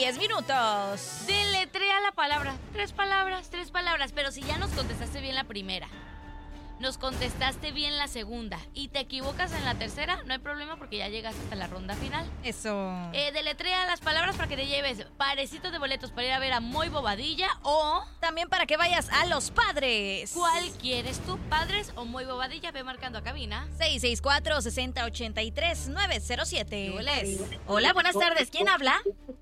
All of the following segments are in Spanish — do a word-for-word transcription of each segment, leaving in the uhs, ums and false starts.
diez minutos. Deletrea la palabra. Tres palabras, tres palabras. Pero si ya nos contestaste bien la primera, nos contestaste bien la segunda y te equivocas en la tercera, no hay problema porque ya llegas hasta la ronda final. Eso. Eh, deletrea las palabras para que te lleves parecitos de boletos para ir a ver a Moy Bobadilla o... También para que vayas a Los Padres. ¿Cuál quieres tú? ¿Padres o Moy Bobadilla? Ve marcando a cabina. seis seis cuatro, seis cero ocho tres, nueve cero siete. Hola, buenas tardes. ¿Quién habla?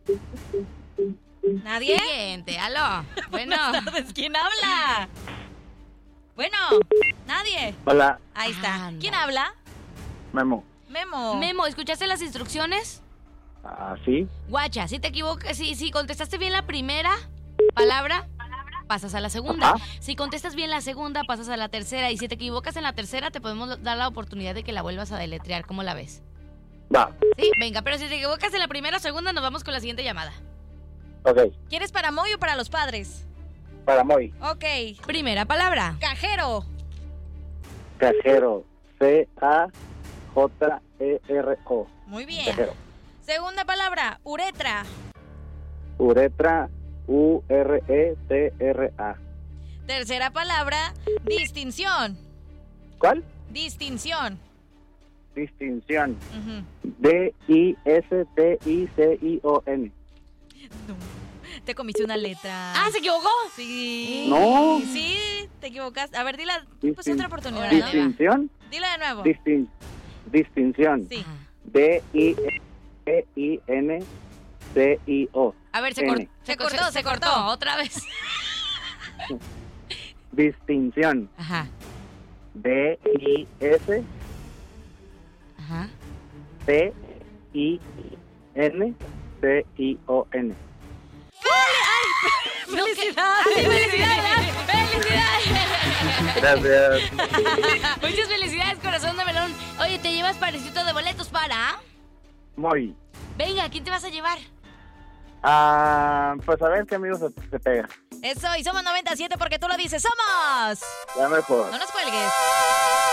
¿Nadie? Siguiente, aló. Bueno. Buenas tardes. ¿Quién habla? Bueno, nadie. Hola, Ahí está. Anda. ¿Quién habla? Memo. Memo. Memo, ¿escuchaste las instrucciones? Ah, sí. Guacha, si te equivocas, si, si contestaste bien la primera palabra, pasas a la segunda. Ajá. Si contestas bien la segunda, pasas a la tercera. Y si te equivocas en la tercera, te podemos dar la oportunidad de que la vuelvas a deletrear. ¿Cómo la ves? Va. Sí, venga, pero si te equivocas en la primera o segunda, nos vamos con la siguiente llamada. Ok. ¿Quieres para Moy o para Los Padres? Para Moy. Ok. Primera palabra. Cajero. Cajero. C A J E R O. Muy bien. Cajero. Segunda palabra, uretra. Uretra. U R E T R A. Tercera palabra, distinción. ¿Cuál? Distinción. Distinción. Ujú. D I S T I C I O N. No, te comiste una letra. Ah, ¿se equivocó? Sí. No. Sí, te equivocaste. A ver, dila, pues Distin- otra oportunidad. Órale, ¿no? va. Distinción. Dila de nuevo. Distin- distinción. Sí. Ajá. D I E I N C I O. A ver, se, N. cor- Se cortó, se cortó. Otra vez. Distinción. Ajá. D I S Ajá. T I N C I O N. ¡Felicidades! ¡Ah, sí, ¡Felicidades! ¡Felicidades! Gracias. Muchas felicidades, corazón de melón. Oye, te llevas parecito de boletos para... Muy. Venga, ¿quién te vas a llevar? Ah, pues a ver qué amigos se, se pega. Eso, y somos noventa y siete porque tú lo dices. ¡Somos! La mejor. No nos cuelgues.